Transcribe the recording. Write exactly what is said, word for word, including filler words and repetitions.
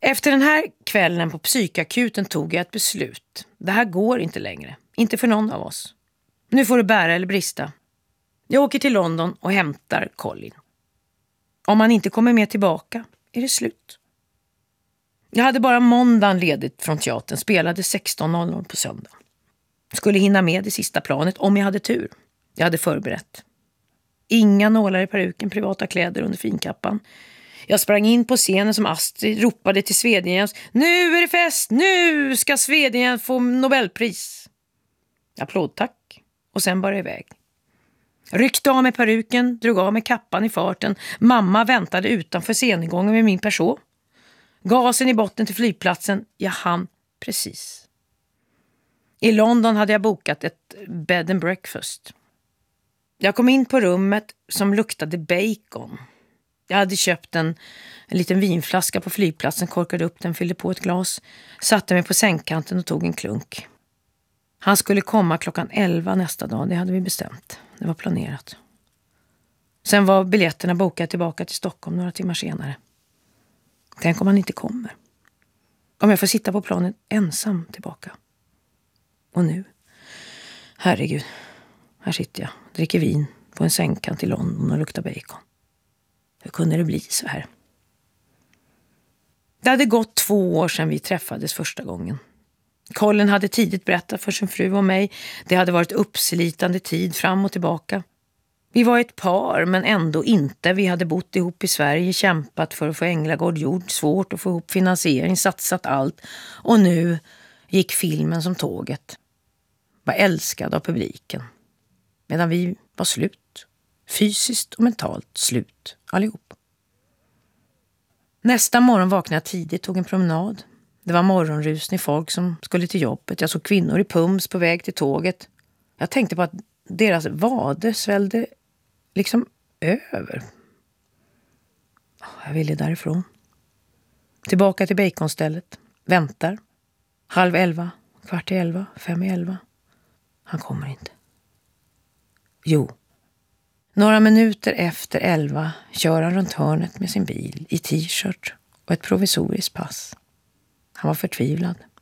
Efter den här kvällen på psykakuten tog jag ett beslut. Det här går inte längre. Inte för någon av oss. Nu får det bära eller brista. Jag åker till London och hämtar Colin. Om han inte kommer med tillbaka är det slut. Jag hade bara måndagen ledigt från teatern. Spelade sexton noll noll på söndag. Skulle hinna med det sista planet om jag hade tur. Jag hade förberett. Inga nålar i peruken, privata kläder under finkappan. Jag sprang in på scenen som Astrid, ropade till Svedjens: nu är det fest, nu ska Svedjen få Nobelpris. Applådtack och sen bara iväg. Ryckte av med peruken, drog av med kappan i farten. Mamma väntade utanför sceningången med min person. Gasen i botten till flygplatsen, jag hann precis. I London hade jag bokat ett bed and breakfast. Jag kom in på rummet som luktade bacon. Jag hade köpt en, en liten vinflaska på flygplatsen, korkade upp den, fyllde på ett glas, satte mig på sängkanten och tog en klunk. Han skulle komma klockan elva nästa dag, det hade vi bestämt. Det var planerat. Sen var biljetterna bokade tillbaka till Stockholm några timmar senare. Tänk om han inte kommer. Om jag får sitta på planet ensam tillbaka. Och nu, herregud, här sitter jag, dricker vin på en sängkant i London och luktar bacon. Hur kunde det bli så här? Det hade gått två år sedan vi träffades första gången. Colin hade tidigt berättat för sin fru och mig. Det hade varit uppslitande tid fram och tillbaka. Vi var ett par, men ändå inte. Vi hade bott ihop i Sverige, kämpat för att få Änglagård gjord, svårt att få ihop finansiering, satsat allt. Och nu gick filmen som tåget. Var älskad av publiken. Medan vi var slut. Fysiskt och mentalt slut, allihop. Nästa morgon vaknade jag tidigt, tog en promenad. Det var morgonrusning, folk som skulle till jobbet. Jag såg kvinnor i pums på väg till tåget. Jag tänkte på att deras vader svällde liksom över. Jag ville därifrån. Tillbaka till baconstället. Väntar. Halv elva, kvart i elva, fem i elva. Han kommer inte. Jo. Några minuter efter elva kör han runt hörnet med sin bil i t-shirt och ett provisoriskt pass. Han var förtvivlad.